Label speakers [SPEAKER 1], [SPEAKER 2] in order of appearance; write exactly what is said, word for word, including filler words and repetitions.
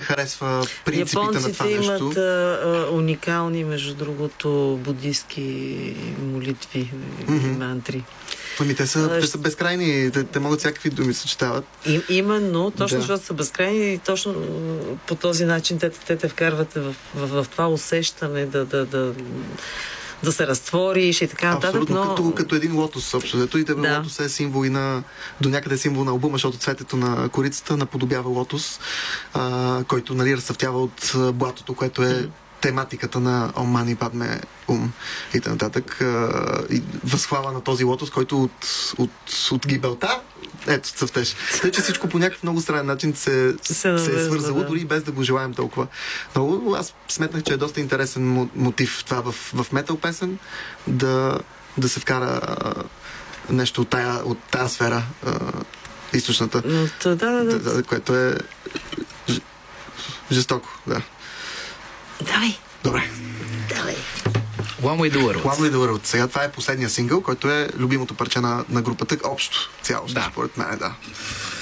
[SPEAKER 1] харесва принципите на това нещо.
[SPEAKER 2] Японците имат а, уникални, между другото, будистки молитви mm-hmm. и мантри.
[SPEAKER 1] Ами те са, а, те са безкрайни, те, те могат всякакви думи съчетават.
[SPEAKER 2] И, именно, точно
[SPEAKER 1] да.
[SPEAKER 2] защото са безкрайни и точно по този начин те, те те вкарват в, в, в това усещане да, да, да, да се разтвориш и така нататък.
[SPEAKER 1] Абсолютно,
[SPEAKER 2] но...
[SPEAKER 1] като, като един лотос, общо. И да. Лотос е символ и на, до някъде символ на албума, защото цветето на корицата наподобява лотос, а, който, нали, разцъфтява от блатото, което е mm. тематиката на Ом Мани Падме Ум и т.н. И възхвала на този лотос, който от, от, от гибелта ето цъфтеш. Тъй, че всичко по някакъв много странен начин се, се, се е свързало, да. Дори без да го желаем толкова. Но аз сметнах, че е доста интересен мотив това в, в метал песен да, да се вкара а, нещо от тая, от тая сфера а, източната.
[SPEAKER 2] Да, да, да.
[SPEAKER 1] Да, което е ж, жестоко, да.
[SPEAKER 2] Давай.
[SPEAKER 1] Добре.
[SPEAKER 2] Давай.
[SPEAKER 3] One Way the World.
[SPEAKER 1] One Way the World. Сега това е последния сингъл, който е любимото парче на, на групата общо. Цяло,
[SPEAKER 3] да.
[SPEAKER 1] според мен, да.